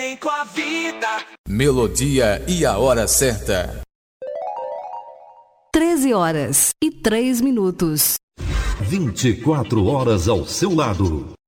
bem com a vida. Melodia e a hora certa. 13h03. 24 horas ao seu lado.